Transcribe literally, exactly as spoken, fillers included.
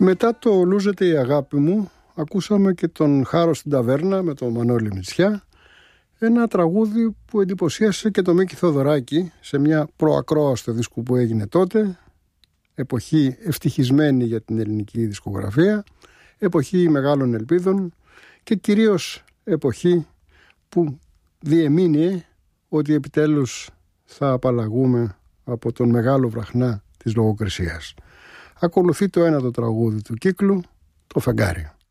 Μετά το «Λούζεται η αγάπη μου» ακούσαμε και τον Χάρο στην ταβέρνα με τον Μανώλη Μητσιά, ένα τραγούδι που εντυπωσίασε και το Μίκη Θοδωράκη σε μια προακρόαση του δίσκου που έγινε τότε, εποχή ευτυχισμένη για την ελληνική δισκογραφία, εποχή μεγάλων ελπίδων και κυρίως εποχή που διεμήνυε ότι επιτέλους θα απαλλαγούμε από τον μεγάλο βραχνά της λογοκρισίας. Ακολουθεί το ένατο τραγούδι του κύκλου, το Φεγγάρι.